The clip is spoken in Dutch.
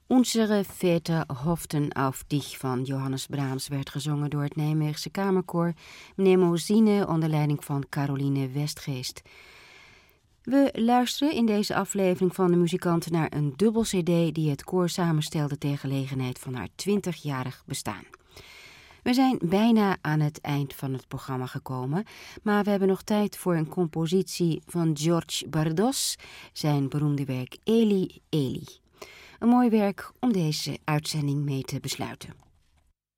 Unsere Väter hofften auf dich van Johannes Brahms werd gezongen door het Nijmeegse Kamerkoor Mnemosyne onder leiding van Caroline Westgeest. We luisteren in deze aflevering van de muzikanten naar een dubbel cd die het koor samenstelde ter gelegenheid van haar 20-jarig bestaan. We zijn bijna aan het eind van het programma gekomen, maar we hebben nog tijd voor een compositie van George Bardos, zijn beroemde werk Eli Eli. Een mooi werk om deze uitzending mee te besluiten.